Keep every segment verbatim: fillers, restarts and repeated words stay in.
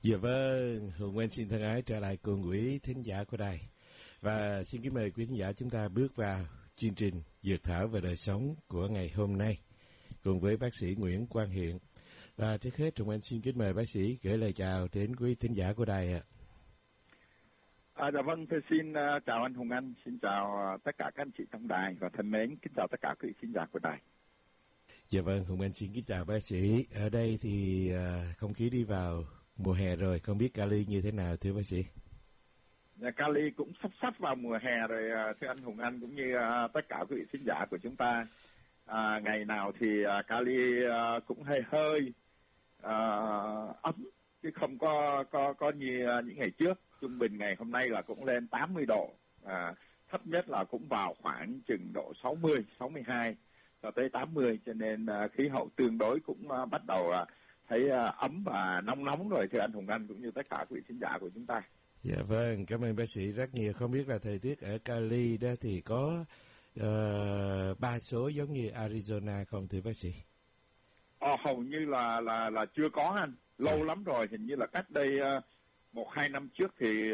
Dạ vâng, Hùng Anh xin thân ái trở lại cùng quý thính giả của đài. Và xin kính mời quý thính giả chúng ta bước vào chương trình Dược Thảo và Đời Sống của ngày hôm nay cùng với bác sĩ Nguyễn Quang Hiện. Và trước hết Hùng Anh xin kính mời bác sĩ gửi lời chào đến quý thính giả của đài ạ. À, dạ vâng, tôi xin uh, chào anh Hùng Anh, xin chào uh, tất cả các anh chị trong đài và thân mến kính chào tất cả quý thính giả của đài. Dạ vâng, Hùng Anh xin kính chào bác sĩ. Ở đây thì uh, không khí đi vào mùa hè rồi, không biết Cali như thế nào thưa bác sĩ? Dạ, Cali cũng sắp sắp vào mùa hè rồi thưa anh Hùng Anh cũng như uh, tất cả quý vị khán giả của chúng ta. Uh, ngày nào thì uh, Cali uh, cũng hơi hơi uh, ấm chứ không có có có như uh, những ngày trước. Trung bình ngày hôm nay là cũng lên tám mươi độ, uh, thấp nhất là cũng vào khoảng chừng độ sáu mươi, sáu mươi hai cho tới tám mươi, cho nên uh, khí hậu tương đối cũng uh, bắt đầu uh, thấy uh, ấm và nóng nóng rồi thưa anh Hùng Anh cũng như tất cả quý vị khán giả của chúng ta. Dạ vâng, cảm ơn bác sĩ rất nhiều. Không biết là thời tiết ở Cali đó thì có uh, ba số giống như Arizona không thưa bác sĩ? Ờ, hầu như là là là chưa có anh, lâu dạ. lắm rồi, hình như là cách đây uh, một hai năm trước thì uh,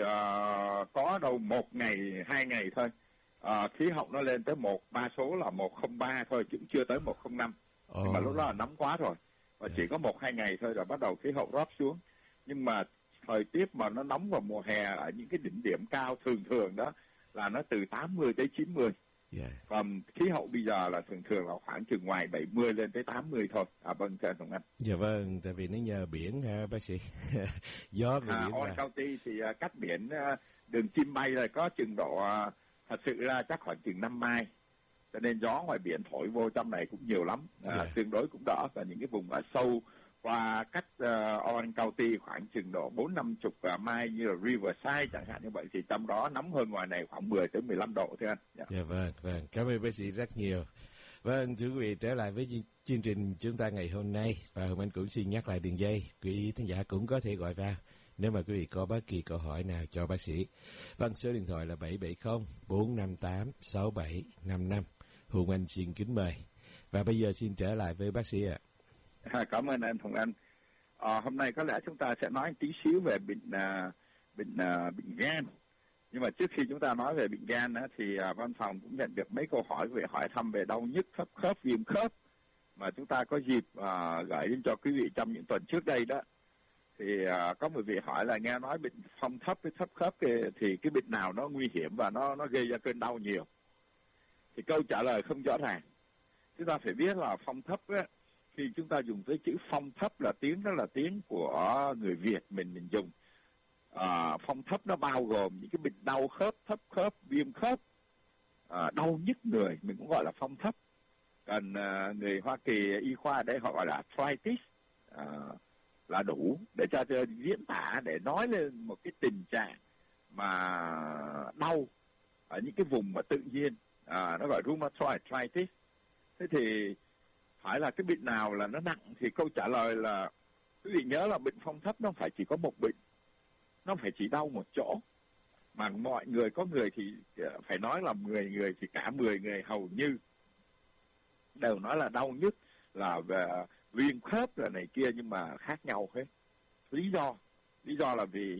có đâu một ngày hai ngày thôi. Uh, khí hậu nó lên tới một ba số là một không ba thôi, chứ cũng chưa tới một không năm. Oh. Nhưng mà lúc đó là nóng quá rồi và yeah. chỉ có một hai ngày thôi rồi bắt đầu khí hậu drop xuống. Nhưng mà thời tiết mà nó nóng vào mùa hè ở những cái đỉnh điểm cao thường thường đó là nó từ tám mươi tới chín mươi. Yeah. Còn khí hậu bây giờ là thường thường là khoảng chừng ngoài bảy mươi lên tới tám mươi thôi. À vâng thưa anh. Dạ vâng, tại vì nó nhờ biển ha bác sĩ. Gió về à, biển. Orange County thì uh, cách biển uh, đường chim bay rồi có chừng độ uh, thật sự ra chắc khoảng chừng năm mai. Cho nên gió ngoài biển thổi vô trong này cũng nhiều lắm, à, yeah. tương đối cũng đỡ. Và những cái vùng ở sâu qua cách uh, Orange County khoảng chừng độ bốn năm chục uh, mai như là Riverside chẳng hạn như vậy thì trong đó nóng hơn ngoài này khoảng mười tới mười lăm độ thưa anh. Dạ yeah. yeah, vâng, vâng. Cảm ơn bác sĩ rất nhiều. Vâng, thưa quý vị, trở lại với chương trình chúng ta ngày hôm nay và Hồng Anh cũng xin nhắc lại đường dây, quý khán giả cũng có thể gọi vào nếu mà quý vị có bất kỳ câu hỏi nào cho bác sĩ. Vâng, số điện thoại là bảy bảy không bốn năm tám sáu bảy năm năm. Hùng Anh xin kính mời. Và bây giờ xin trở lại với bác sĩ ạ. À, cảm ơn anh Hùng Anh. À, hôm nay có lẽ chúng ta sẽ nói tí xíu về bệnh uh, bệnh uh, bệnh gan. Nhưng mà trước khi chúng ta nói về bệnh gan á, thì uh, văn phòng cũng nhận được mấy câu hỏi về hỏi thăm về đau nhức khớp khớp viêm khớp mà chúng ta có dịp uh, gửi đến cho quý vị trong những tuần trước đây đó. Thì uh, có một vị hỏi là nghe nói bệnh phong thấp với thấp khớp thì, thì cái bệnh nào nó nguy hiểm và nó nó gây ra cơn đau nhiều? Thì câu trả lời không rõ ràng. Chúng ta phải biết là phong thấp á, khi chúng ta dùng cái chữ phong thấp là tiếng đó là tiếng của người Việt mình mình dùng. À, phong thấp nó bao gồm những cái bệnh đau khớp, thấp khớp, viêm khớp, à, đau nhức người mình cũng gọi là phong thấp. Còn à, người Hoa Kỳ y khoa ở đây họ gọi là arthritis à, là đủ để cho, cho diễn tả để nói lên một cái tình trạng mà đau ở những cái vùng mà tự nhiên. À, nó gọi rheumatoid arthritis. Thế thì hỏi là cái bệnh nào là nó nặng thì câu trả lời là quý vị nhớ là bệnh phong thấp nó phải chỉ có một bệnh, nó phải chỉ đau một chỗ, mà mọi người có người thì phải nói là mười người thì cả mười người hầu như đều nói là đau nhức là về viêm khớp là này kia, nhưng mà khác nhau hết. Lý do lý do là vì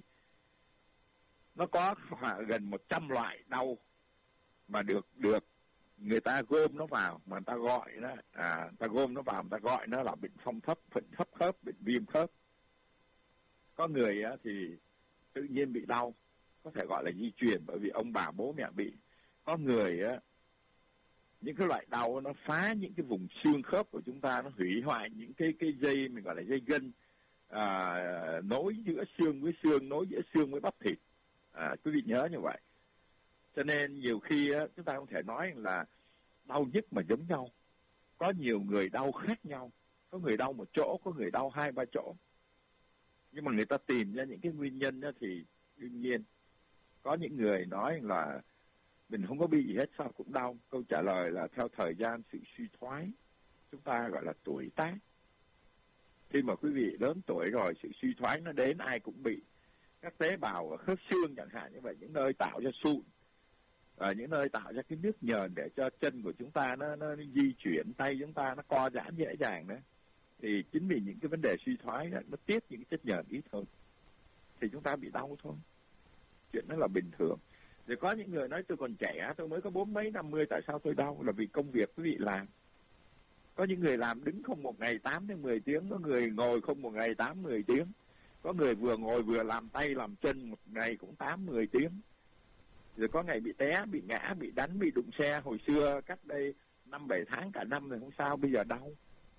nó có gần một trăm loại đau mà được được người ta gom nó vào mà người ta gọi nó à người ta gom nó vào người ta gọi nó là bệnh phong thấp, bệnh thấp khớp, bệnh viêm khớp. Có người á, thì tự nhiên bị đau, có thể gọi là di truyền bởi vì ông bà bố mẹ bị. Có người á, những cái loại đau nó phá những cái vùng xương khớp của chúng ta, nó hủy hoại những cái cái dây mình gọi là dây gân à, nối giữa xương với xương, nối giữa xương với bắp thịt. À, quý vị nhớ như vậy. Cho nên nhiều khi á, chúng ta không thể nói là đau nhức mà giống nhau. Có nhiều người đau khác nhau. Có người đau một chỗ, có người đau hai ba chỗ. Nhưng mà người ta tìm ra những cái nguyên nhân đó thì đương nhiên. Có những người nói là mình không có bị gì hết sao cũng đau. Câu trả lời là theo thời gian sự suy thoái, chúng ta gọi là tuổi tác. Khi mà quý vị lớn tuổi rồi, sự suy thoái nó đến ai cũng bị. Các tế bào ở khớp xương chẳng hạn như vậy, những nơi tạo ra sụn, ở những nơi tạo ra cái nước nhờn để cho chân của chúng ta nó, nó, nó di chuyển, tay chúng ta nó co giãn dễ dàng đó, thì chính vì những cái vấn đề suy thoái đó, nó tiết những cái chất nhờn ít hơn. thì chúng ta bị đau thôi. Chuyện đó là bình thường. Rồi có những người nói tôi còn trẻ, tôi mới có bốn mấy năm mươi, tại sao tôi đau? Là vì công việc quý vị làm. Có những người làm đứng không một ngày tám đến mười tiếng, có người ngồi không một ngày tám mười tiếng, có người vừa ngồi vừa làm tay làm chân một ngày cũng tám mười tiếng. Rồi có ngày bị té, bị ngã, bị đánh, bị đụng xe. Hồi xưa cách đây năm bảy tháng cả năm rồi không sao, bây giờ đau.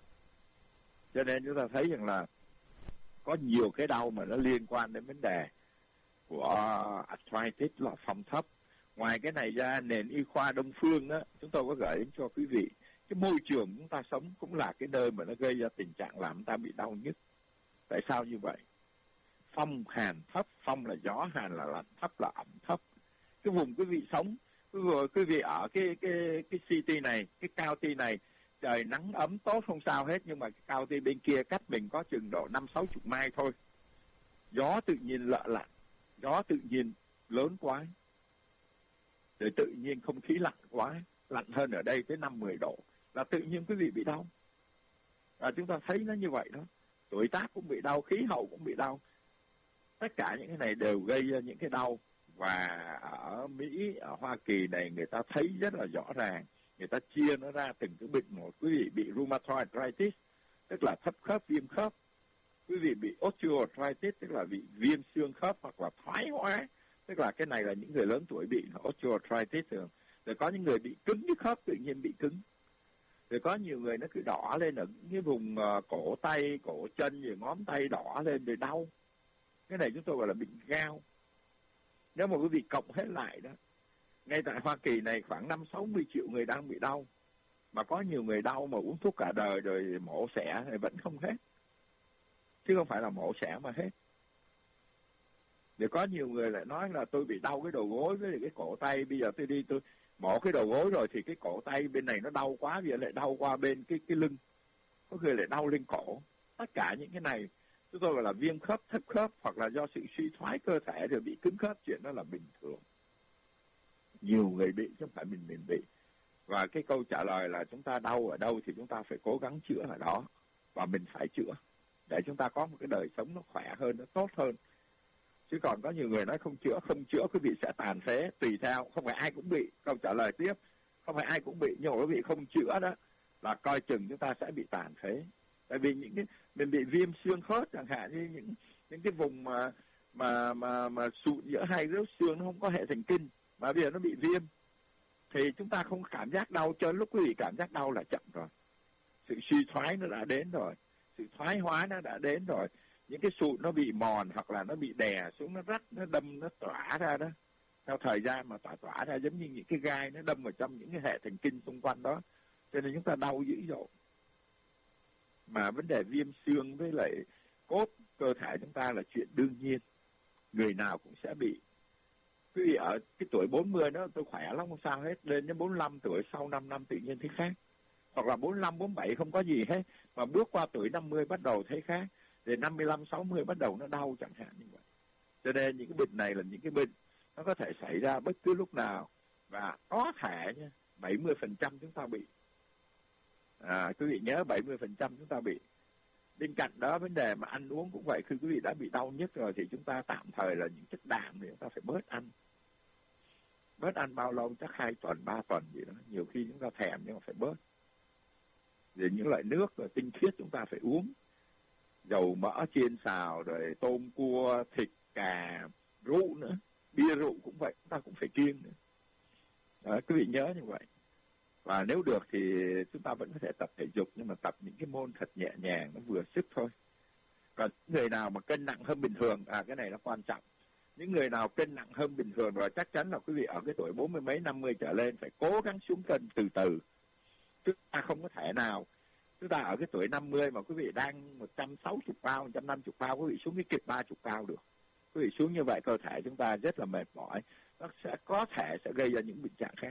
Cho nên chúng ta thấy rằng là có nhiều cái đau mà nó liên quan đến vấn đề của arthritis là phòng thấp. Ngoài cái này ra, nền y khoa Đông Phương đó, chúng tôi có gửi đến cho quý vị. Cái môi trường chúng ta sống cũng là cái nơi mà nó gây ra tình trạng làm chúng ta bị đau nhất. Tại sao như vậy? Phong hàn thấp, phong là gió, hàn là lạnh, thấp là ẩm thấp. Cái vùng quý vị sống, quý vị ở cái cái cái city này, cái county này, trời nắng ấm tốt không sao hết, nhưng mà cái county bên kia cách mình có chừng độ năm sáu chục mai thôi. Gió tự nhiên lợ lạnh, gió tự nhiên lớn quá, rồi tự nhiên không khí lạnh quá, lạnh hơn ở đây tới năm mười độ, là tự nhiên quý vị bị đau. Và chúng ta thấy nó như vậy đó. Tuổi tác cũng bị đau, khí hậu cũng bị đau. Tất cả những cái này đều gây ra những cái đau. Và ở Mỹ, ở Hoa Kỳ này, người ta thấy rất là rõ ràng. Người ta chia nó ra từng cái bệnh một. Quý vị bị rheumatoid arthritis, tức là thấp khớp, viêm khớp. Quý vị bị osteoarthritis, tức là bị viêm xương khớp hoặc là thoái hóa. Tức là cái này là những người lớn tuổi bị osteoarthritis thường. Rồi có những người bị cứng cái khớp, tự nhiên bị cứng. Rồi có nhiều người nó cứ đỏ lên ở cái vùng uh, cổ tay, cổ chân, rồi ngón tay đỏ lên rồi đau. Cái này chúng tôi gọi là bệnh gao. Nếu mà quý vị cộng hết lại đó, ngay tại Hoa Kỳ này khoảng năm sáu mươi triệu người đang bị đau. Mà có nhiều người đau mà uống thuốc cả đời rồi mổ xẻ thì vẫn không hết. Chứ không phải là mổ xẻ mà hết. Để có nhiều người lại nói là tôi bị đau cái đầu gối với cái cổ tay, bây giờ tôi đi tôi mổ cái đầu gối rồi thì cái cổ tay bên này nó đau quá, bây giờ lại đau qua bên cái cái lưng. Có người lại đau lên cổ. Tất cả những cái này chúng tôi gọi là viêm khớp, thấp khớp, hoặc là do sự suy thoái cơ thể rồi bị cứng khớp, chuyện đó là bình thường. Nhiều người bị chứ không phải mình mình bị. Và cái câu trả lời là chúng ta đau ở đâu thì chúng ta phải cố gắng chữa ở đó. Và mình phải chữa để chúng ta có một cái đời sống nó khỏe hơn, nó tốt hơn. Chứ còn có nhiều người nói không chữa, không chữa quý vị sẽ tàn phế, tùy theo, không phải ai cũng bị. Câu trả lời tiếp, không phải ai cũng bị, nhưng mà quý vị không chữa đó là coi chừng chúng ta sẽ bị tàn phế. Tại vì những cái mình bị viêm xương khớp chẳng hạn, như những những cái vùng mà mà mà mà sụn giữa hai đốt xương nó không có hệ thần kinh, mà bây giờ nó bị viêm thì chúng ta không cảm giác đau, cho lúc quý vị cảm giác đau là chậm rồi. Sự suy thoái nó đã đến rồi, sự thoái hóa nó đã đến rồi. Những cái sụn nó bị mòn hoặc là nó bị đè xuống, nó rách, nó đâm, nó tỏa ra đó. Theo thời gian mà tỏa tỏa ra giống như những cái gai nó đâm vào trong những cái hệ thần kinh xung quanh đó. Cho nên chúng ta đau dữ dội. Mà vấn đề viêm xương với lại cốt cơ thể chúng ta là chuyện đương nhiên. Người nào cũng sẽ bị. Quý vị ở cái tuổi bốn mươi đó tôi khỏe lắm không sao hết. Lên đến bốn mươi lăm tuổi sau năm năm tự nhiên thấy khác. Hoặc là bốn mươi lăm, bốn mươi bảy không có gì hết. Mà bước qua tuổi năm mươi bắt đầu thấy khác. Rồi năm mươi lăm, sáu mươi bắt đầu nó đau chẳng hạn như vậy. Cho nên những cái bệnh này là những cái bệnh nó có thể xảy ra bất cứ lúc nào. Và có thể nha, bảy mươi phần trăm chúng ta bị. À, quý vị nhớ bảy mươi phần trăm chúng ta bị. Bên cạnh đó vấn đề mà ăn uống cũng vậy. Khi quý vị đã bị đau nhất rồi thì chúng ta tạm thời là những chất đạm thì chúng ta phải bớt ăn. Bớt ăn bao lâu? Chắc hai tuần, ba tuần gì đó. Nhiều khi chúng ta thèm nhưng mà phải bớt. Rồi những loại nước rồi tinh khiết chúng ta phải uống. Dầu mỡ chiên xào, rồi tôm cua, thịt, cà, rượu nữa. Bia rượu cũng vậy, chúng ta cũng phải kiêng nữa. Đó, quý vị nhớ như vậy. Và nếu được thì chúng ta vẫn có thể tập thể dục, nhưng mà tập những cái môn thật nhẹ nhàng, nó vừa sức thôi. Còn người nào mà cân nặng hơn bình thường, à cái này nó quan trọng. Những người nào cân nặng hơn bình thường rồi chắc chắn là quý vị ở cái tuổi bốn mươi mấy, năm mươi trở lên phải cố gắng xuống cân từ từ. Chúng ta không có thể nào, chúng ta ở cái tuổi năm mươi mà quý vị đang một trăm sáu mươi pound, một trăm năm mươi pound, quý vị xuống cái kịp ba mươi pound được. Quý vị xuống như vậy cơ thể chúng ta rất là mệt mỏi, nó sẽ có thể sẽ gây ra những bệnh trạng khác.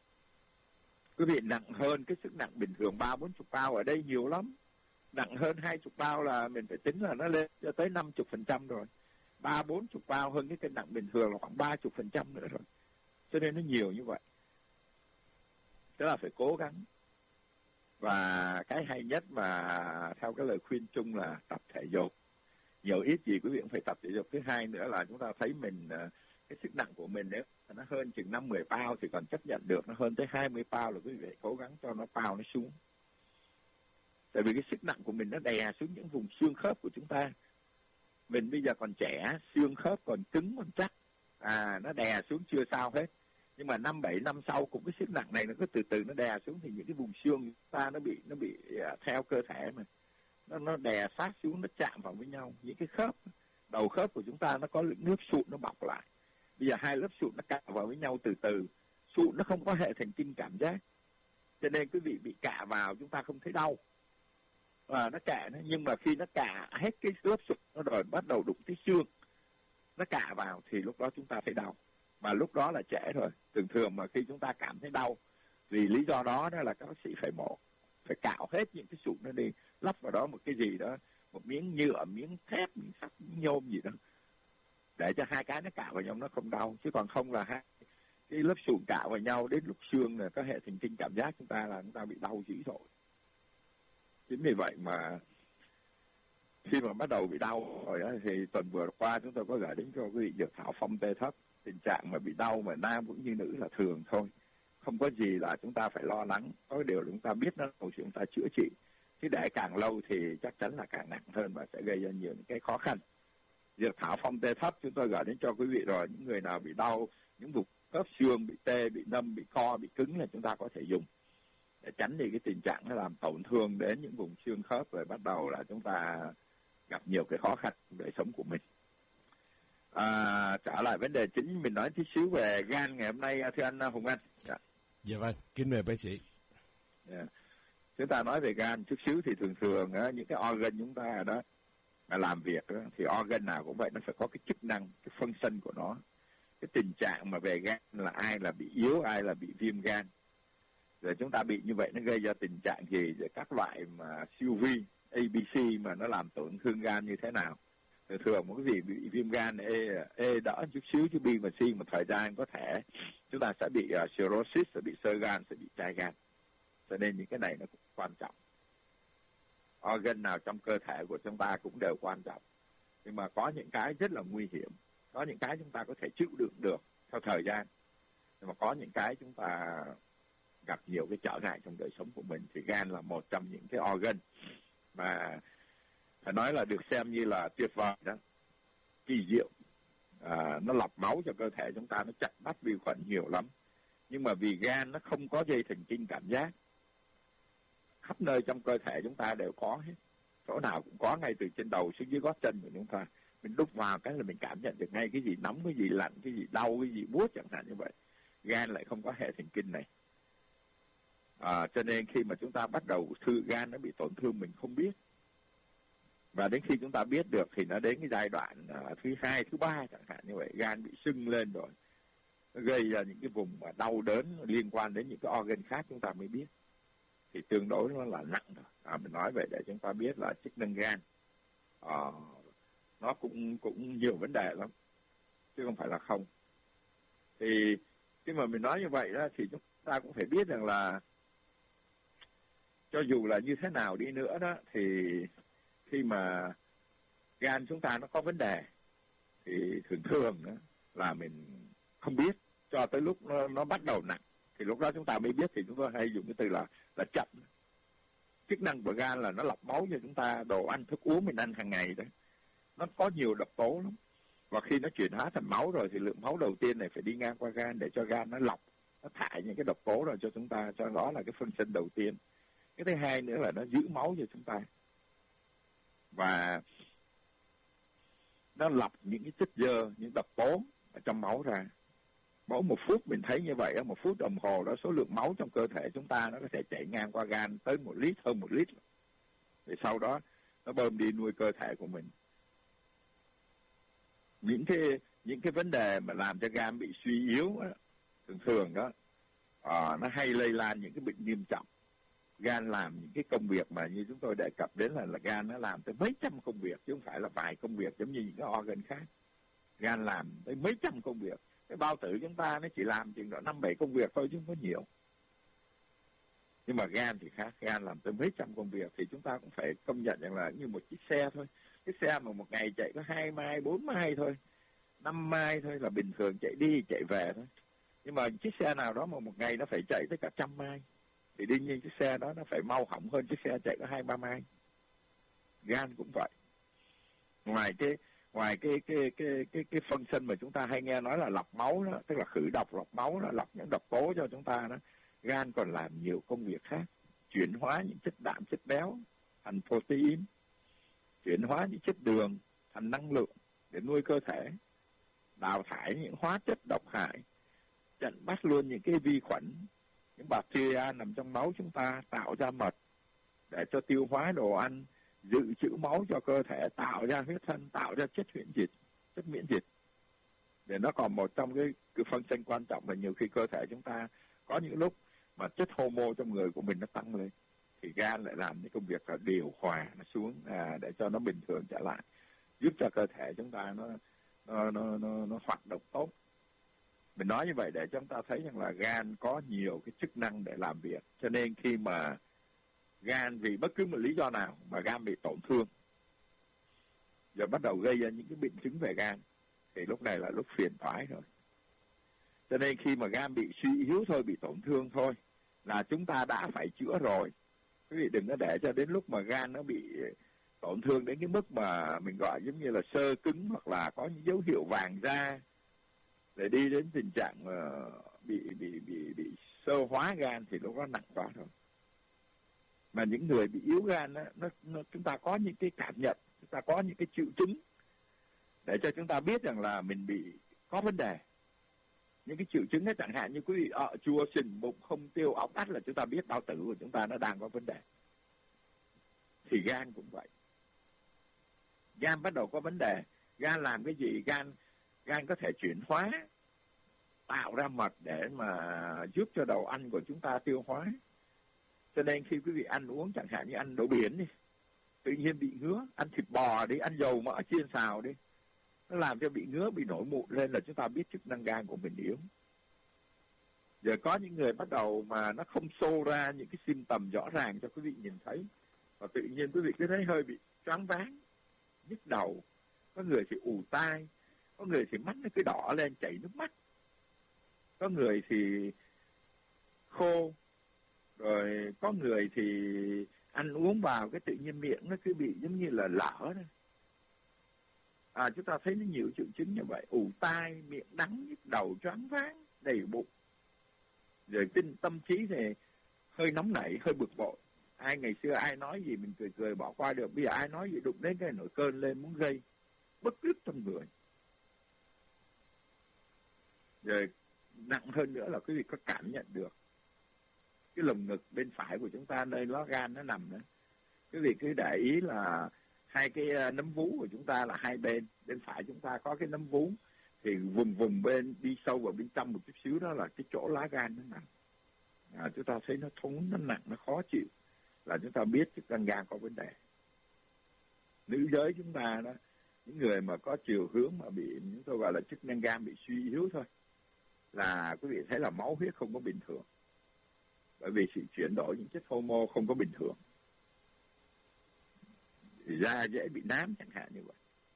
Quý vị nặng hơn cái sức nặng bình thường ba bốn chục pound ở đây nhiều lắm. Nặng hơn hai chục pound là mình phải tính là nó lên cho tới năm mươi phần trăm rồi. Ba bốn chục pound hơn cái cân nặng bình thường là khoảng ba mươi phần trăm nữa rồi. Cho nên nó nhiều như vậy. Tức là phải cố gắng. Và cái hay nhất mà theo cái lời khuyên chung là tập thể dục. nhiều ít gì quý vị cũng phải tập thể dục. Thứ hai nữa là chúng ta thấy mình cái sức nặng của mình nếu nó hơn chừng năm mười pound thì còn chấp nhận được, nó hơn tới hai mươi pound là quý vị cố gắng cho nó pound nó xuống. Tại vì cái sức nặng của mình nó đè xuống những vùng xương khớp của chúng ta. Mình bây giờ còn trẻ, xương khớp còn cứng còn chắc, à nó đè xuống chưa sao hết. Nhưng mà năm bảy năm sau cũng cái sức nặng này nó cứ từ từ nó đè xuống thì những cái vùng xương của chúng ta nó bị nó bị uh, theo cơ thể mà nó nó đè sát xuống, nó chạm vào với nhau. Những cái khớp, đầu khớp của chúng ta nó có lượng nước sụn nó bọc lại. Bây giờ hai lớp sụn nó cạ vào với nhau từ từ, sụn nó không có hệ thần kinh cảm giác, cho nên quý vị bị cạ vào chúng ta không thấy đau. À, nó cạ nó, nhưng mà khi nó cạ hết cái lớp sụn nó rồi bắt đầu đụng tới xương, nó cạ vào thì lúc đó chúng ta thấy đau. Mà lúc đó là trễ rồi. Thường thường mà khi chúng ta cảm thấy đau vì lý do đó đó là các bác sĩ phải mổ, phải cạo hết những cái sụn nó đi, lắp vào đó một cái gì đó, một miếng nhựa, miếng thép, miếng sắt, miếng nhôm gì đó, để cho hai cái nó cạo vào nhau nó không đau. Chứ còn không là hai cái lớp sụn cạo vào nhau đến lúc xương là có hệ thần kinh cảm giác chúng ta là chúng ta bị đau dữ rồi. Chính vì vậy mà khi mà bắt đầu bị đau rồi đó, thì tuần vừa qua chúng tôi có gửi đến cho quý vị dược thảo phong tê thấp. Tình trạng mà bị đau mà nam cũng như nữ là thường thôi, không có gì là chúng ta phải lo lắng. Có điều chúng ta biết nó rồi chúng ta chữa trị, chứ để càng lâu thì chắc chắn là càng nặng hơn và sẽ gây ra nhiều những cái khó khăn. Dược thảo phong tê thấp chúng tôi gửi đến cho quý vị rồi. Những người nào bị đau, những vùng khớp xương bị tê, bị nâm, bị co, bị cứng là chúng ta có thể dùng để tránh đi cái tình trạng nó làm tổn thương đến những vùng xương khớp, rồi bắt đầu là chúng ta gặp nhiều cái khó khăn trong đời sống của mình. À, trở lại vấn đề chính, mình nói tí xíu về gan ngày hôm nay thưa anh Hùng Anh. Dạ, dạ vâng, kính mời bác sĩ. Yeah. Chúng ta nói về gan chút xíu thì thường thường á, những cái organ chúng ta đó mà làm việc đó, thì organ nào cũng vậy, nó phải có cái chức năng, cái function của nó. Cái tình trạng mà về gan là ai là bị yếu, ai là bị viêm gan, rồi chúng ta bị như vậy nó gây ra tình trạng gì, rồi các loại mà siêu vi A B C mà nó làm tổn thương gan như thế nào. Thường thường một cái gì bị viêm gan E, E đỡ chút xíu, chứ B và C một thời gian có thể chúng ta sẽ bị uh, cirrhosis, sẽ bị xơ gan, sẽ bị chai gan. Cho nên những cái này nó cũng quan trọng. Organ nào trong cơ thể của chúng ta cũng đều quan trọng. Nhưng mà có những cái rất là nguy hiểm, có những cái chúng ta có thể chịu đựng được theo thời gian, nhưng mà có những cái chúng ta gặp nhiều cái trở ngại trong đời sống của mình. Thì gan là một trong những cái organ mà phải nói là được xem như là tuyệt vời đó, kỳ diệu. À, nó lọc máu cho cơ thể chúng ta, nó chặn bắt vi khuẩn nhiều lắm. Nhưng mà vì gan nó không có dây thần kinh cảm giác, khắp nơi trong cơ thể chúng ta đều có hết, chỗ nào cũng có, ngay từ trên đầu xuống dưới gót chân của chúng ta. Mình đút vào cái là mình cảm nhận được ngay cái gì nóng, cái gì lạnh, cái gì đau, cái gì buốt chẳng hạn như vậy. Gan lại không có hệ thần kinh này. À, cho nên khi mà chúng ta bắt đầu thư gan nó bị tổn thương mình không biết. Và đến khi chúng ta biết được thì nó đến cái giai đoạn uh, thứ hai, thứ ba chẳng hạn như vậy, gan bị sưng lên rồi, nó gây ra những cái vùng mà đau đớn liên quan đến những cái organ khác chúng ta mới biết. Thì tương đối nó là nặng rồi. À, mình nói vậy để chúng ta biết là chức năng gan à, nó cũng cũng nhiều vấn đề lắm, chứ không phải là không. Thì khi mà mình nói như vậy đó, thì chúng ta cũng phải biết rằng là cho dù là như thế nào đi nữa đó, thì khi mà gan chúng ta nó có vấn đề thì thường thường đó là mình không biết cho tới lúc nó, nó bắt đầu nặng, thì lúc đó chúng ta mới biết. Thì chúng tôi hay dùng cái từ là là chậm. Chức năng của gan là nó lọc máu cho chúng ta, đồ ăn thức uống mình ăn hàng ngày đấy, nó có nhiều độc tố lắm. Và khi nó chuyển hóa thành máu rồi thì lượng máu đầu tiên này phải đi ngang qua gan để cho gan nó lọc, nó thải những cái độc tố rồi cho chúng ta, cho đó là cái function đầu tiên. Cái thứ hai nữa là nó giữ máu cho chúng ta, và nó lọc những cái chất dơ, những độc tố ở trong máu ra. Mỗi một phút mình thấy như vậy, một phút đồng hồ đó, số lượng máu trong cơ thể chúng ta nó có thể chạy ngang qua gan tới một lít, hơn một lít. Thì sau đó nó bơm đi nuôi cơ thể của mình. Những cái những cái vấn đề mà làm cho gan bị suy yếu đó, thường thường đó à, nó hay lây lan những cái bệnh nghiêm trọng. Gan làm những cái công việc mà như chúng tôi đề cập đến là, là gan nó làm tới mấy trăm công việc, chứ không phải là vài công việc giống như những cái organ khác. Gan làm tới mấy trăm công việc. Cái bao tử chúng ta nó chỉ làm chừng đó năm bảy công việc thôi chứ không có nhiều. Nhưng mà gan thì khác, gan làm tới mấy trăm công việc. Thì chúng ta cũng phải công nhận rằng là như một chiếc xe thôi. Cái xe mà một ngày chạy có hai mai, bốn mai thôi, năm mai thôi là bình thường, chạy đi chạy về thôi. Nhưng mà chiếc xe nào đó mà một ngày nó phải chạy tới cả trăm mai, thì đương nhiên chiếc xe đó nó phải mau hỏng hơn chiếc xe chạy có hai ba mai. Gan cũng vậy. Ngoài cái ngoài cái cái cái cái cái function mà chúng ta hay nghe nói là lọc máu đó, tức là khử độc lọc máu đó, lọc những độc tố cho chúng ta đó, gan còn làm nhiều công việc khác, chuyển hóa những chất đạm, chất béo thành protein, chuyển hóa những chất đường thành năng lượng để nuôi cơ thể, đào thải những hóa chất độc hại, chặn bắt luôn những cái vi khuẩn, những bacteria nằm trong máu chúng ta, tạo ra mật để cho tiêu hóa đồ ăn, dự trữ máu cho cơ thể, tạo ra huyết thanh, tạo ra chất miễn dịch, chất miễn dịch. Để nó còn một trong cái, cái phân tranh quan trọng là nhiều khi cơ thể chúng ta có những lúc mà chất hormone trong người của mình nó tăng lên, thì gan lại làm những công việc là điều hòa nó xuống à, để cho nó bình thường trở lại, giúp cho cơ thể chúng ta nó nó nó nó, nó hoạt động tốt. Mình nói như vậy để chúng ta thấy rằng là gan có nhiều cái chức năng để làm việc. Cho nên khi mà gan vì bất cứ một lý do nào mà gan bị tổn thương, rồi bắt đầu gây ra những cái bệnh chứng về gan, thì lúc này là lúc phiền toái rồi. Cho nên khi mà gan bị suy yếu thôi, bị tổn thương thôi, là chúng ta đã phải chữa rồi. Quý vị đừng có để cho đến lúc mà gan nó bị tổn thương đến cái mức mà mình gọi giống như là sơ cứng, hoặc là có những dấu hiệu vàng da, để đi đến tình trạng uh, bị, bị, bị, bị sơ hóa gan, thì lúc đó nặng quá rồi. Mà những người bị yếu gan đó, nó, nó, chúng ta có những cái cảm nhận, chúng ta có những cái triệu chứng để cho chúng ta biết rằng là mình bị có vấn đề. Những cái triệu chứng ấy, chẳng hạn như quý vị ợ chua sình bụng, không tiêu, óc ắt, là chúng ta biết bao tử của chúng ta nó đang có vấn đề. Thì gan cũng vậy. Gan bắt đầu có vấn đề. Gan làm cái gì? Gan gan có thể chuyển hóa, tạo ra mật để mà giúp cho đầu ăn của chúng ta tiêu hóa. Cho nên khi quý vị ăn uống, chẳng hạn như ăn đồ biển đi, tự nhiên bị ngứa, ăn thịt bò đi, ăn dầu mỡ chiên xào đi, nó làm cho bị ngứa, bị nổi mụn lên, là chúng ta biết chức năng gan của mình yếu. Giờ có những người bắt đầu mà nó không show ra những cái symptom rõ ràng cho quý vị nhìn thấy, và tự nhiên quý vị cứ thấy hơi bị choáng váng, nhức đầu, có người thì ù tai, có người thì mắt nó cứ đỏ lên, chảy nước mắt, có người thì khô, rồi có người thì ăn uống vào cái tự nhiên miệng nó cứ bị giống như là lở đó. À, chúng ta thấy nó nhiều triệu chứng như vậy, ù tai, miệng đắng, nhức đầu, choáng váng, đầy bụng. Rồi tinh tâm trí thì hơi nóng nảy, hơi bực bội. Ai ngày xưa ai nói gì mình cười cười bỏ qua được, bây giờ ai nói gì đụng đến cái nổi cơn lên, muốn gây bức rứt trong người. Rồi nặng hơn nữa là quý vị có cảm nhận được cái lồng ngực bên phải của chúng ta, nơi lá gan nó nằm đó. Quý vị cứ để ý là hai cái nấm vú của chúng ta là hai bên. Bên phải chúng ta có cái nấm vú, thì vùng vùng bên đi sâu vào bên trong một chút xíu, đó là cái chỗ lá gan nó nằm. À, chúng ta thấy nó thốn, nó nặng, nó khó chịu, là chúng ta biết chức năng gan có vấn đề. Nữ giới chúng ta đó, những người mà có chiều hướng mà bị, chúng tôi gọi là chức năng gan bị suy yếu thôi, là quý vị thấy là máu huyết không có bình thường, bởi vì sự chuyển đổi những chất hormone không có bình thường, thì da dễ bị nám chẳng hạn như vậy.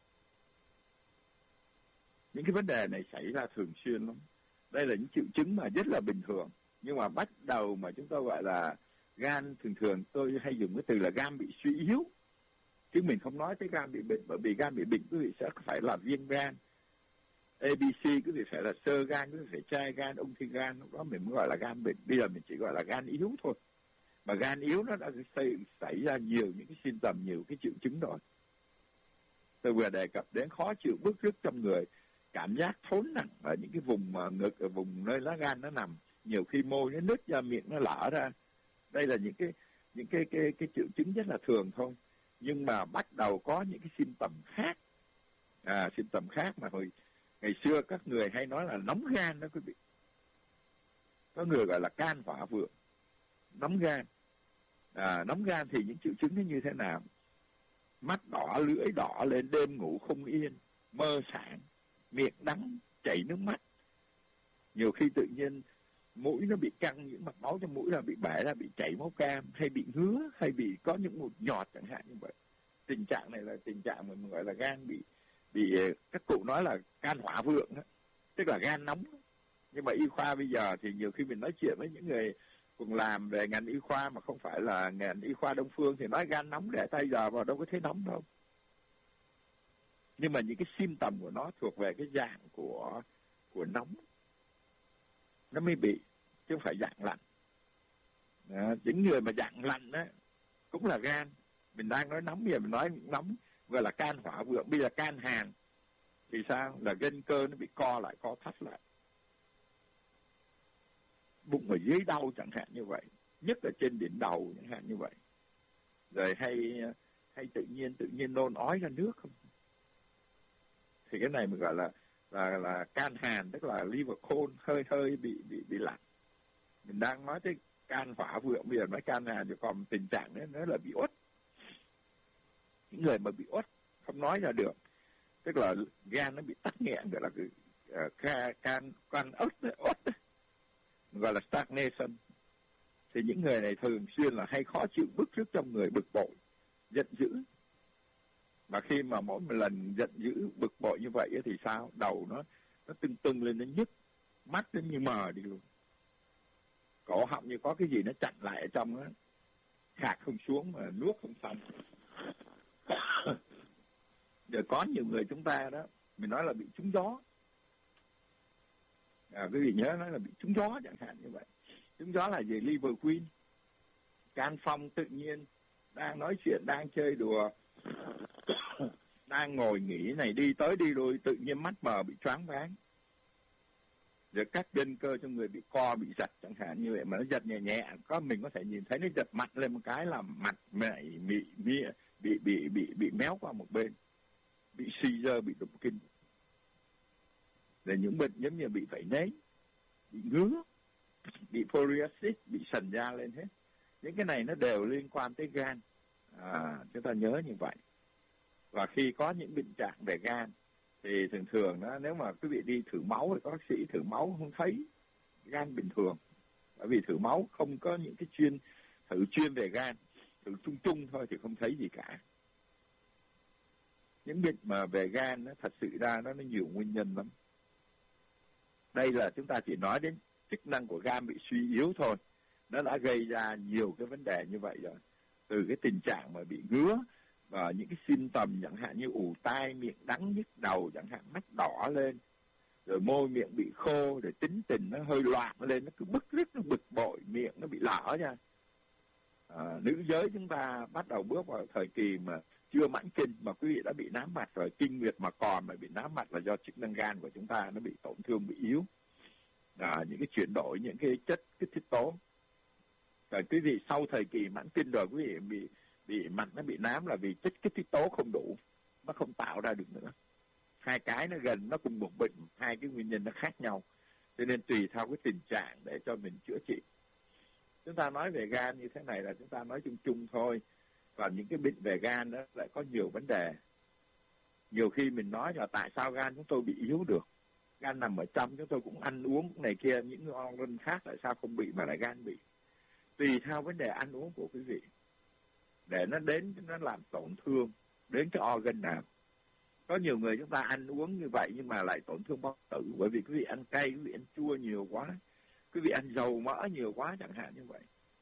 Những cái vấn đề này xảy ra thường xuyên lắm. Đây là những triệu chứng mà rất là bình thường, nhưng mà bắt đầu mà chúng tôi gọi là gan, thường thường tôi hay dùng cái từ là gan bị suy yếu, chứ mình không nói tới gan bị bệnh, bởi vì gan bị bệnh quý vị sẽ phải là viêm gan, a bê xê, quý vị phải là xơ gan, quý vị phải chai gan, ung thư gan, lúc đó mình mới gọi là gan bệnh. Bây giờ mình chỉ gọi là gan yếu thôi. Mà gan yếu nó đã xảy, xảy ra nhiều những cái symptom, nhiều cái triệu chứng rồi. Tôi vừa đề cập đến khó chịu, bức rứt trong người, cảm giác thốn nặng ở những cái vùng mà ngực, ở vùng nơi lá gan nó nằm, nhiều khi môi nó nứt ra, miệng nó lở ra. Đây là những cái những cái cái cái triệu chứng rất là thường thôi. Nhưng mà bắt đầu có những cái symptom khác, à, symptom khác mà hồi ngày xưa các người hay nói là nóng gan đó quý vị. Có người gọi là can hỏa vượng, nóng gan. À, nóng gan thì những triệu chứng nó như thế nào? Mắt đỏ, lưỡi đỏ lên, đêm ngủ không yên, mơ sảng, miệng đắng, chảy nước mắt. Nhiều khi tự nhiên mũi nó bị căng, những mạch máu trong mũi là bị bể ra, bị chảy máu cam, hay bị ngứa, hay bị có những một nhọt chẳng hạn như vậy. tình trạng này là tình trạng mà mình gọi là gan bị bị các cụ nói là gan hỏa vượng đó, tức là gan nóng. Nhưng mà y khoa bây giờ thì nhiều khi mình nói chuyện với những người cùng làm về ngành y khoa mà không phải là ngành y khoa đông phương thì nói gan nóng để tay giờ vào đâu có thấy nóng đâu. Nhưng mà những cái symptom của nó thuộc về cái dạng của của nóng nó mới bị, chứ không phải dạng lạnh. Đó, những người mà dạng lạnh á cũng là gan. Mình đang nói nóng, bây giờ mình nói nóng gọi là can hỏa vượng. Bây giờ can hàn thì sao? Là gân cơ nó bị co lại, co thắt lại, bụng ở dưới đau chẳng hạn như vậy, nhất là trên đỉnh đầu chẳng hạn như vậy. Rồi hay hay tự nhiên tự nhiên nôn ói ra nước không, thì cái này mình gọi là là là can hàn, tức là liver cold, hơi hơi bị bị bị lạnh. Mình đang nói tới can hỏa vượng, bây giờ nói can hàn, thì còn tình trạng đấy nó là bị uất. Những người mà bị uất không nói ra được, tức là gan nó bị tắc nghẽn, gọi là cái uh, can can ớt uất, gọi là stagnation. Thì những người này thường xuyên là hay khó chịu, bức rứt trong người, bực bội, giận dữ. Mà khi mà mỗi một lần giận dữ, bực bội như vậy thì sao? Đầu nó nó tưng tưng lên, nó nhức, mắt nó như mờ đi luôn, cổ họng như có cái gì nó chặn lại ở trong đó, khạc không xuống mà nuốt không xong. Giờ có nhiều người chúng ta đó, mình nói là bị trúng gió. À, quý vị nhớ nói là bị trúng gió chẳng hạn như vậy. Trúng gió là gì? Liver queen, can phong tự nhiên, đang nói chuyện, đang chơi đùa, đang ngồi nghỉ này, đi tới đi lui, tự nhiên mắt mờ, bị choáng váng. Rồi các gân cơ trong người bị co, bị giật chẳng hạn như vậy, mà nó giật nhẹ nhẹ, có mình có thể nhìn thấy nó giật mặt lên một cái là mặt bị bị bị bị bị bị, bị méo qua một bên, bị seizure, bị động kinh. Rồi những bệnh giống như bị vẩy nến, bị ngứa, bị psoriasis, bị sần da lên hết. Những cái này nó đều liên quan tới gan. À, chúng ta nhớ như vậy. Và khi có những bệnh trạng về gan thì thường thường đó, nếu mà quý vị đi thử máu thì có bác sĩ thử máu không thấy gan bình thường, bởi vì thử máu không có những cái chuyên thử chuyên về gan, thử chung chung thôi thì không thấy gì cả. Những bệnh mà về gan nó thật sự ra nó, nó nhiều nguyên nhân lắm. Đây là chúng ta chỉ nói đến chức năng của gan bị suy yếu thôi, nó đã gây ra nhiều cái vấn đề như vậy rồi. Từ cái tình trạng mà bị ngứa và những cái symptom chẳng hạn như ù tai, miệng đắng, nhức đầu chẳng hạn, mắt đỏ lên, rồi môi miệng bị khô, rồi tính tình nó hơi loạn lên, nó cứ bức rứt, nó bực bội, miệng nó bị lở ra. À, nữ giới chúng ta bắt đầu bước vào thời kỳ mà chưa mãn kinh mà quý vị đã bị nám mặt rồi, kinh nguyệt mà còn mà bị nám mặt là do chức năng gan của chúng ta nó bị tổn thương, bị yếu. À, những cái chuyển đổi những cái chất kích thích tố. Rồi quý vị sau thời kỳ mãn kinh rồi quý vị bị bị mặt nó bị nám là vì chất kích thích tố không đủ, nó không tạo ra được nữa. Hai cái nó gần, nó cùng một bệnh, hai cái nguyên nhân nó khác nhau, cho nên tùy theo cái tình trạng để cho mình chữa trị. Chúng ta nói về gan như thế này là chúng ta nói chung chung thôi, và những cái bệnh về gan đó lại có nhiều vấn đề. Nhiều khi mình nói là tại sao gan chúng tôi bị yếu được, gan nằm ở trong, chúng tôi cũng ăn uống này kia, những organ khác tại sao không bị mà lại gan bị. Tùy theo vấn đề ăn uống của quý vị để nó đến, nó làm tổn thương đến cái organ nào. Có nhiều người chúng ta ăn uống như vậy nhưng mà lại tổn thương bao tử, bởi vì quý vị ăn cay, quý vị ăn chua nhiều quá, quý vị ăn dầu mỡ nhiều quá chẳng hạn như vậy.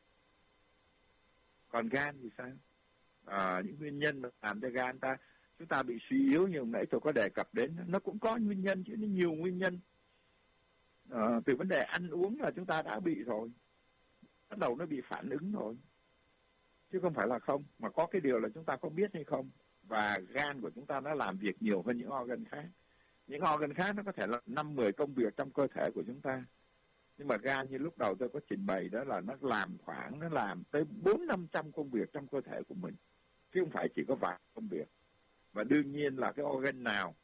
Còn gan thì sao? À, những nguyên nhân mà làm cho gan ta chúng ta bị suy yếu như nãy tôi có đề cập đến, nó cũng có nguyên nhân chứ, nó nhiều nguyên nhân. À, từ vấn đề ăn uống là chúng ta đã bị rồi, bắt đầu nó bị phản ứng rồi, chứ không phải là không. Mà có cái điều là chúng ta có biết hay không, và gan của chúng ta nó làm việc nhiều hơn những organ khác. Những organ khác nó có thể là năm mười công việc trong cơ thể của chúng ta, nhưng mà gan như lúc đầu tôi có trình bày đó là nó làm khoảng, nó làm tới bốn năm trăm công việc trong cơ thể của mình, chứ không phải chỉ có vài công việc. Và đương nhiên là cái organ nào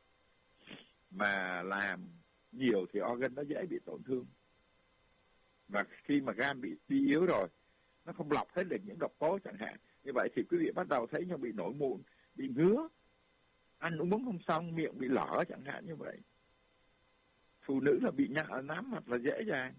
mà làm nhiều thì organ nó dễ bị tổn thương. Và khi mà gan bị suy yếu rồi, nó không lọc hết được những độc tố chẳng hạn, như vậy thì quý vị bắt đầu thấy nó bị nổi mụn, bị ngứa, ăn uống không xong, miệng bị lở chẳng hạn như vậy. Phụ nữ là bị nhạ, nám mặt là dễ dàng.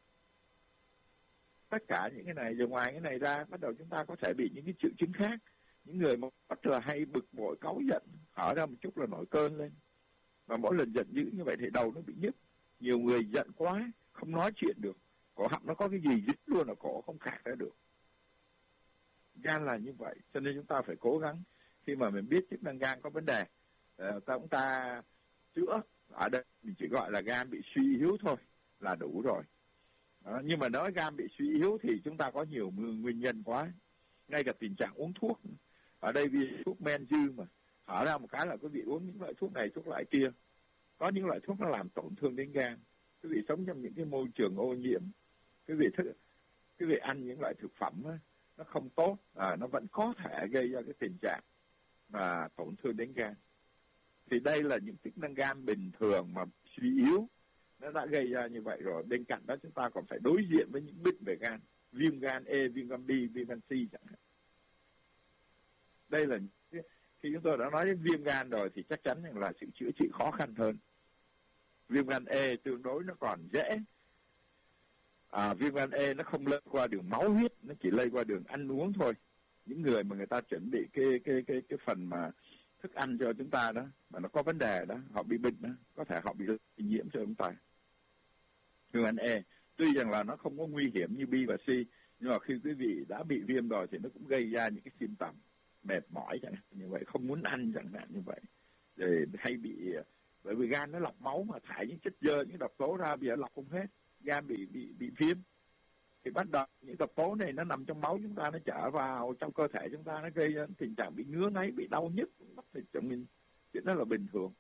Tất cả những cái này, rồi ngoài cái này ra, bắt đầu chúng ta có thể bị những cái triệu chứng khác. những người mà rất là hay bực bội cáu giận, hở ra một chút là nổi cơn lên, và mỗi lần giận dữ như vậy thì đầu nó bị nhức. Nhiều người giận quá không nói chuyện được, cổ họng nó có cái gì dính luôn là cổ không khạc ra được. Gan là như vậy, cho nên chúng ta phải cố gắng khi mà mình biết chức năng gan có vấn đề, uh, ta chúng ta chữa. Ở đây mình chỉ gọi là gan bị suy yếu thôi là đủ rồi. Đó, nhưng mà nói gan bị suy yếu thì chúng ta có nhiều nguyên nhân quá, ngay cả tình trạng uống thuốc. Ở đây vì thuốc men dư mà, hở ra một cái là quý vị uống những loại thuốc này thuốc loại kia. Có những loại thuốc nó làm tổn thương đến gan. Quý vị sống trong những cái môi trường ô nhiễm, quý vị thức, quý vị ăn những loại thực phẩm á, nó không tốt, à, nó vẫn có thể gây ra cái tình trạng mà tổn thương đến gan. Thì đây là những chức năng gan bình thường mà suy yếu, nó đã gây ra như vậy rồi. Bên cạnh đó chúng ta còn phải đối diện với những bệnh về gan, viêm gan E, viêm gan B, viêm gan C chẳng hạn. Đây là khi chúng tôi đã nói đến viêm gan rồi thì chắc chắn rằng là sự chữa trị khó khăn hơn. Viêm gan E tương đối nó còn dễ. À, viêm gan E nó không lây qua đường máu huyết, nó chỉ lây qua đường ăn uống thôi. Những người mà người ta chuẩn bị cái cái cái cái phần mà thức ăn cho chúng ta đó, mà nó có vấn đề đó, họ bị bệnh đó, có thể họ bị nhiễm cho chúng ta. Viêm gan E tuy rằng là nó không có nguy hiểm như B và C, nhưng mà khi quý vị đã bị viêm rồi thì nó cũng gây ra những cái symptom mệt mỏi chẳng hạn như vậy, không muốn ăn chẳng hạn như vậy. Rồi hay bị, bởi vì gan nó lọc máu mà thải những chất dơ, những độc tố ra, bây giờ lọc không hết, gan bị bị bị viêm thì bắt đầu những độc tố này nó nằm trong máu chúng ta, nó trở vào trong cơ thể chúng ta, nó gây ra tình trạng bị ngứa ngáy, bị đau nhức, mất thịt cho mình, chuyện đó là bình thường.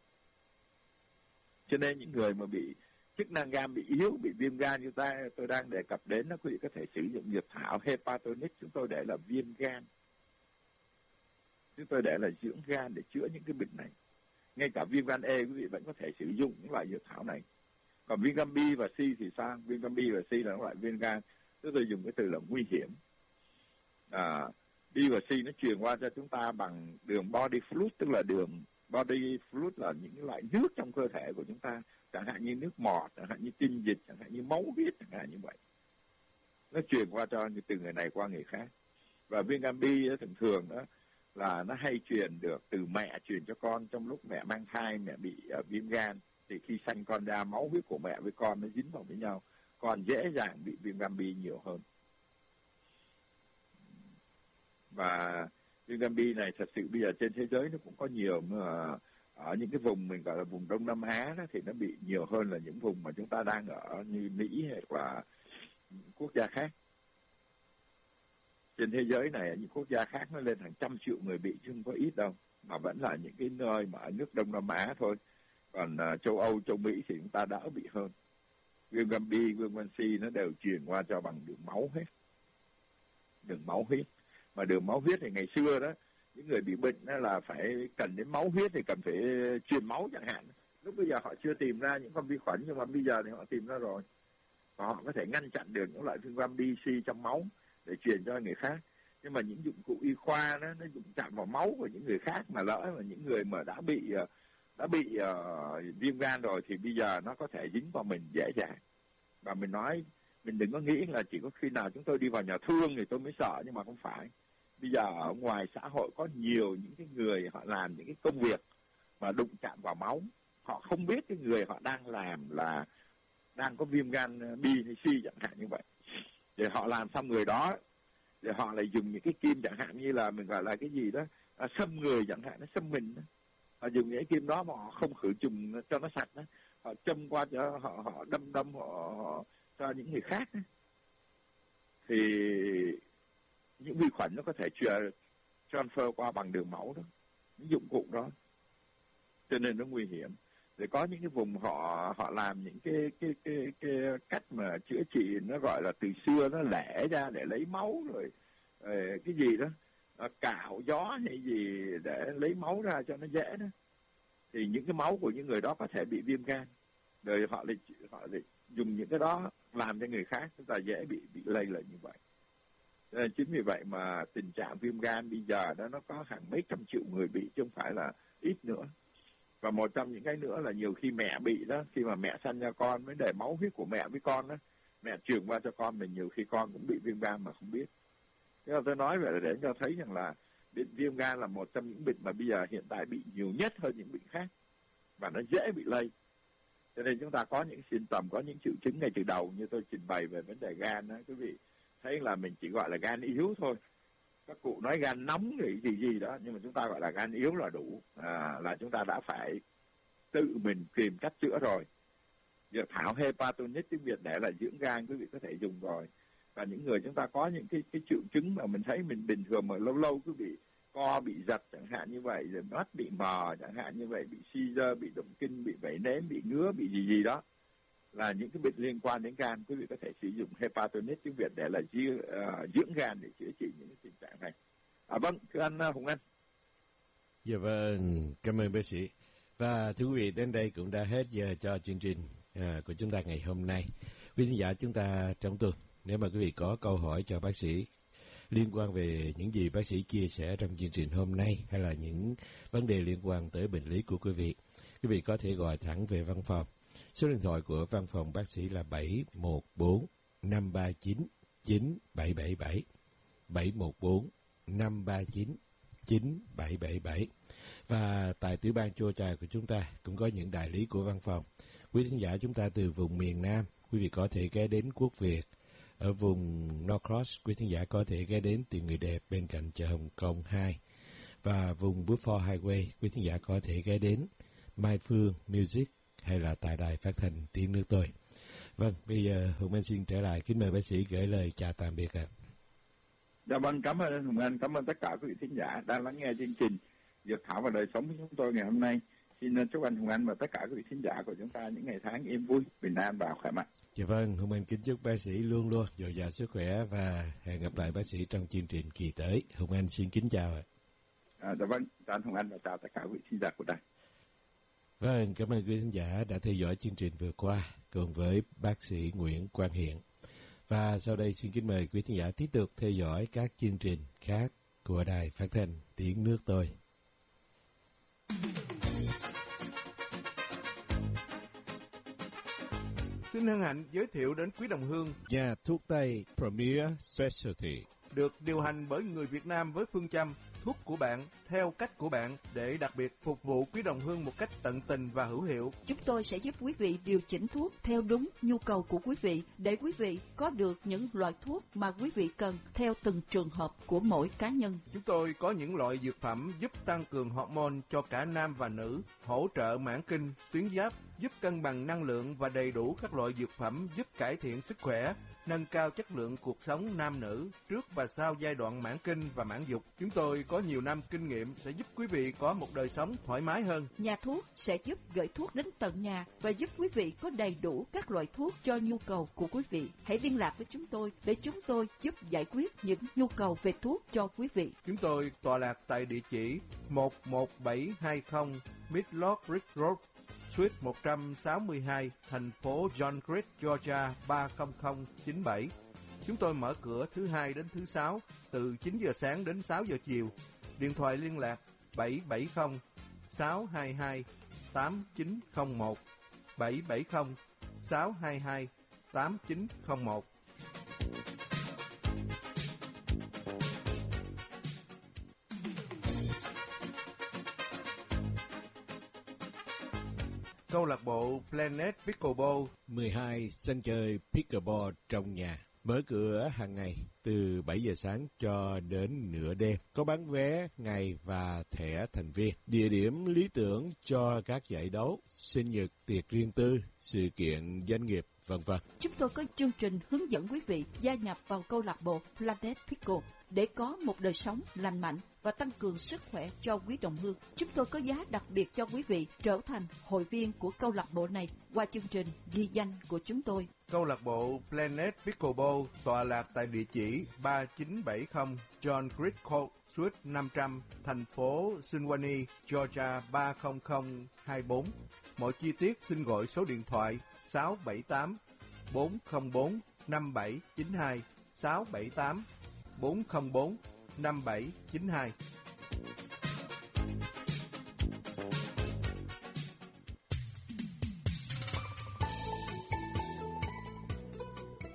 Cho nên những người mà bị chức năng gan bị yếu, bị viêm gan như ta tôi đang đề cập đến, nó quý vị có thể sử dụng dược thảo Hepatonic, chúng tôi để là viêm gan, chúng tôi để là dưỡng gan để chữa những cái bệnh này. Ngay cả viêm gan E quý vị vẫn có thể sử dụng những loại dược thảo này. Còn viêm gan B và C thì sao? Viêm gan B và C là loại viêm gan, chúng tôi dùng cái từ là nguy hiểm. À, B và C nó truyền qua cho chúng ta bằng đường body fluid, tức là đường body fluid là những loại nước trong cơ thể của chúng ta, chẳng hạn như nước bọt, chẳng hạn như tinh dịch, chẳng hạn như máu huyết, chẳng hạn như vậy. Nó truyền qua cho từ người này qua người khác. Và viêm gan B đó, thường thường đó là nó hay truyền được từ mẹ truyền cho con trong lúc mẹ mang thai, mẹ bị uh, viêm gan. Thì khi sanh con ra, máu huyết của mẹ với con nó dính vào với nhau, con dễ dàng bị viêm gan B nhiều hơn. Và viêm gan B này thật sự bây giờ trên thế giới nó cũng có nhiều, mà ở những cái vùng mình gọi là vùng Đông Nam Á đó, thì nó bị nhiều hơn là những vùng mà chúng ta đang ở như Mỹ hay là những quốc gia khác. Trên thế giới này, ở những quốc gia khác nó lên hàng trăm triệu người bị chứ không có ít đâu, mà vẫn là những cái nơi mà ở nước Đông Nam Á thôi. Còn uh, châu Âu, châu Mỹ thì chúng ta đỡ bị hơn. Viêm gan B, viêm gan C nó đều truyền qua cho bằng đường máu hết. Đường máu huyết. Mà đường máu huyết thì ngày xưa đó, những người bị bệnh đó là phải cần đến máu huyết thì cần phải truyền máu chẳng hạn. Lúc bây giờ họ chưa tìm ra những con vi khuẩn, nhưng mà bây giờ thì họ tìm ra rồi. Và họ có thể ngăn chặn được những loại viêm gan B, C trong máu để truyền cho người khác. Nhưng mà những dụng cụ y khoa đó, nó dụng chạm vào máu của những người khác, mà lỡ mà những người mà đã bị đã bị uh, viêm gan rồi thì bây giờ nó có thể dính vào mình dễ dàng. Và mình nói, mình đừng có nghĩ là chỉ có khi nào chúng tôi đi vào nhà thương thì tôi mới sợ, nhưng mà không phải. Bây giờ ở ngoài xã hội có nhiều những cái người họ làm những cái công việc mà đụng chạm vào máu, họ không biết cái người họ đang làm là đang có viêm gan B hay C chẳng hạn như vậy. Để họ làm xong người đó, để họ lại dùng những cái kim chẳng hạn như là mình gọi là cái gì đó, à, xâm người chẳng hạn, nó xâm mình đó. Họ dùng những cái kim đó mà họ không khử trùng cho nó sạch đó. Họ châm qua cho họ, họ đâm đâm họ, họ cho những người khác đó. Thì những vi khuẩn nó có thể truyền transfer qua bằng đường máu đó, những dụng cụ đó, cho nên nó nguy hiểm. Để có những cái vùng họ họ làm những cái cái cái cái cách mà chữa trị nó gọi là từ xưa nó lẻ ra để lấy máu rồi, rồi cái gì đó cạo gió hay gì để lấy máu ra cho nó dễ đó, thì những cái máu của những người đó có thể bị viêm gan, rồi họ lại họ lại dùng những cái đó làm cho người khác, chúng ta dễ bị bị lây lại như vậy. Nên chính vì vậy mà tình trạng viêm gan bây giờ đó nó có hàng mấy trăm triệu người bị chứ không phải là ít nữa. Và một trong những cái nữa là nhiều khi mẹ bị đó, khi mà mẹ sanh ra con, vấn đề máu huyết của mẹ với con đó, mẹ truyền qua cho con mình, nhiều khi con cũng bị viêm gan mà không biết. Thế là tôi nói vậy là để cho thấy rằng là B Bệnh viêm gan là một trong những bệnh mà bây giờ hiện tại bị nhiều nhất hơn những bệnh khác, và nó dễ bị lây. Cho nên chúng ta có những symptom, có những triệu chứng ngay từ đầu như tôi trình bày về vấn đề gan đó, quý vị thấy là mình chỉ gọi là gan yếu thôi. Các cụ nói gan nóng gì gì gì đó, nhưng mà chúng ta gọi là gan yếu là đủ, à, là chúng ta đã phải tự mình tìm cách chữa rồi. Dược thảo Hepatonic tiếng Việt để là dưỡng gan, quý vị có thể dùng rồi. Và những người chúng ta có những cái cái triệu chứng mà mình thấy mình bình thường mà lâu lâu quý vị co bị giật chẳng hạn như vậy, rồi mắt bị mờ chẳng hạn như vậy, bị seizure, bị động kinh, bị vẩy nến, bị ngứa, bị gì gì đó, là những cái bệnh liên quan đến gan. Quý vị có thể sử dụng Hepatonic tiếng Việt để là dưỡng, uh, dưỡng gan để chữa trị những cái tình trạng này. À, vâng, thưa anh Hùng Anh. Dạ vâng, cảm ơn bác sĩ. Và thưa quý vị, đến đây cũng đã hết giờ cho chương trình à, của chúng ta ngày hôm nay. Quý khán giả chúng ta trong tuần, nếu mà quý vị có câu hỏi cho bác sĩ liên quan về những gì bác sĩ chia sẻ trong chương trình hôm nay, hay là những vấn đề liên quan tới bệnh lý của quý vị, quý vị có thể gọi thẳng về văn phòng. Số điện thoại của văn phòng bác sĩ là bảy một bốn năm ba chín chín bảy bảy bảy, bảy một bốn năm ba chín chín bảy bảy bảy. Và tại tiểu bang Georgia của chúng ta cũng có những đại lý của văn phòng. Quý khán giả chúng ta từ vùng miền Nam, quý vị có thể ghé đến Quốc Việt. Ở vùng Norcross, quý khán giả có thể ghé đến Tìm Người Đẹp bên cạnh chợ Hồng Kông hai. Và vùng Buford Highway, quý khán giả có thể ghé đến Mai Phương Music hay là tại đài phát thanh Tiếng Nước Tôi. Vâng, bây giờ Hùng Anh xin trở lại, kính mời bác sĩ gửi lời chào tạm biệt ạ. Dạ vâng, cảm ơn anh Hùng Anh, cảm ơn tất cả quý vị khán giả đang lắng nghe chương trình Dược Thảo và Đời Sống của chúng tôi ngày hôm nay. Xin chúc anh Hùng Anh và tất cả quý vị khán giả của chúng ta những ngày tháng yên vui, bình an và khỏe mạnh. Dạ vâng, Hùng Anh kính chúc bác sĩ luôn luôn dồi dào sức khỏe và hẹn gặp lại bác sĩ trong chương trình kỳ tới. Hùng Anh xin kính chào ạ. À, dạ vâng, chào anh Hùng Anh và chào tất cả quý vị khán giả của đài. Vâng, cảm ơn quý khán giả đã theo dõi chương trình vừa qua cùng với bác sĩ Nguyễn Quang Hiện. Và sau đây xin kính mời quý khán giả tiếp tục theo dõi các chương trình khác của đài phát thanh Tiếng Nước Tôi. Xin hân hạnh giới thiệu đến quý đồng hương Nhà thuốc Tây Premier Specialty được điều hành bởi người Việt Nam với phương châm thuốc của bạn theo cách của bạn để đặc biệt phục vụ quý đồng hương một cách tận tình và hữu hiệu. Chúng tôi sẽ giúp quý vị điều chỉnh thuốc theo đúng nhu cầu của quý vị để quý vị có được những loại thuốc mà quý vị cần theo từng trường hợp của mỗi cá nhân. Chúng tôi có những loại dược phẩm giúp tăng cường hormone cho cả nam và nữ, hỗ trợ mãn kinh, tuyến giáp, giúp cân bằng năng lượng và đầy đủ các loại dược phẩm giúp cải thiện sức khỏe, nâng cao chất lượng cuộc sống nam nữ trước và sau giai đoạn mãn kinh và mãn dục. Chúng tôi có nhiều năm kinh nghiệm sẽ giúp quý vị có một đời sống thoải mái hơn. Nhà thuốc sẽ giúp gửi thuốc đến tận nhà và giúp quý vị có đầy đủ các loại thuốc cho nhu cầu của quý vị. Hãy liên lạc với chúng tôi để chúng tôi giúp giải quyết những nhu cầu về thuốc cho quý vị. Chúng tôi tọa lạc tại địa chỉ một một bảy hai không Midlock Ridge Road, Suite một trăm sáu mươi hai, thành phố John Creek, Georgia ba không không chín bảy. Chúng tôi mở cửa thứ hai đến thứ sáu từ chín giờ sáng đến sáu giờ chiều. Điện thoại liên lạc bảy bảy không sáu hai hai tám chín không một, bảy bảy không sáu hai hai tám chín không một. Câu lạc bộ Planet Pickleball mười hai sân chơi pickleball trong nhà. Mở cửa hàng ngày từ bảy giờ sáng cho đến nửa đêm. Có bán vé ngày và thẻ thành viên. Địa điểm lý tưởng cho các giải đấu, sinh nhật, tiệc riêng tư, sự kiện doanh nghiệp, vân vân. Chúng tôi có chương trình hướng dẫn quý vị gia nhập vào câu lạc bộ Planet Pickle để có một đời sống lành mạnh và tăng cường sức khỏe cho quý đồng hương. Chúng tôi có giá đặc biệt cho quý vị trở thành hội viên của câu lạc bộ này qua chương trình ghi danh của chúng tôi. Câu lạc bộ Planet Pickleball tọa lạc tại địa chỉ ba chín bảy không John Creek Court, Suite năm trăm, thành phố Sewanee, Georgia ba không không hai bốn. Mọi chi tiết xin gọi số điện thoại sáu bảy tám bốn không bốn năm bảy chín hai, sáu bảy tám bốn không bốn năm bảy chín hai.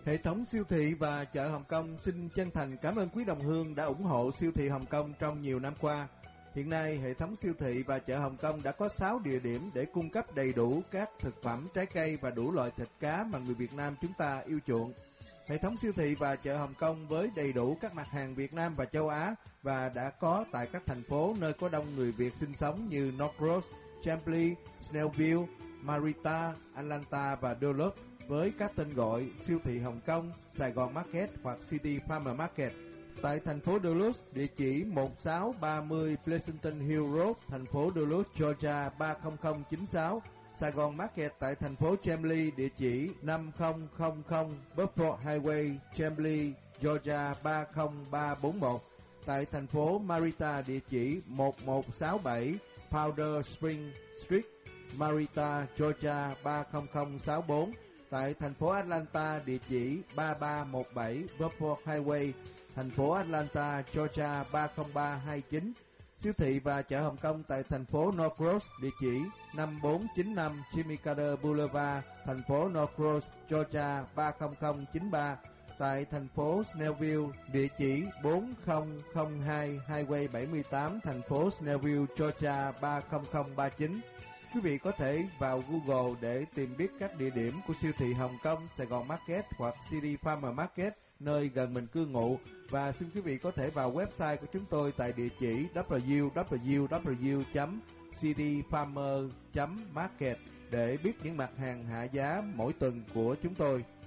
Hệ thống siêu thị và chợ Hồng Kông xin chân thành cảm ơn quý đồng hương đã ủng hộ siêu thị Hồng Kông trong nhiều năm qua. Hiện nay, hệ thống siêu thị và chợ Hồng Kông đã có sáu địa điểm để cung cấp đầy đủ các thực phẩm, trái cây và đủ loại thịt cá mà người Việt Nam chúng ta yêu chuộng. Hệ thống siêu thị và chợ Hồng Kông với đầy đủ các mặt hàng Việt Nam và châu Á và đã có tại các thành phố nơi có đông người Việt sinh sống như North Road, Chambly, Snellville, Marita, Atlanta và Duluth với các tên gọi siêu thị Hồng Kông, Sài Gòn Market hoặc City Farmer Market. Tại thành phố Duluth, địa chỉ một sáu ba mươi Pleasanton Hill Road, thành phố Duluth, Georgia ba không không chín sáu. Sài Gòn Market tại thành phố Chambly, địa chỉ năm không không không Buffalo Highway, Chambly, Georgia ba không ba bốn một. Tại thành phố Marita, địa chỉ một một sáu bảy Powder Spring Street, Marita, Georgia ba không không sáu bốn. Tại thành phố Atlanta, địa chỉ ba ba một bảy Buffalo Highway, thành phố Atlanta, Georgia ba không ba hai chín. Siêu thị và chợ Hồng Kông tại thành phố North Road, địa chỉ năm bốn chín năm Jimmy Carter Boulevard, thành phố North Road, Georgia ba không không chín ba. Tại thành phố Snellville, địa chỉ bốn không không hai Highway bảy mươi tám, thành phố Snellville, Georgia ba không không ba chín. Quý vị có thể vào Google để tìm biết các địa điểm của siêu thị Hồng Kông, Sài Gòn Market hoặc City Farmer Market nơi gần mình cư ngụ, và xin quý vị có thể vào website của chúng tôi tại địa chỉ w w w chấm city farmer chấm market để biết những mặt hàng hạ giá mỗi tuần của chúng tôi.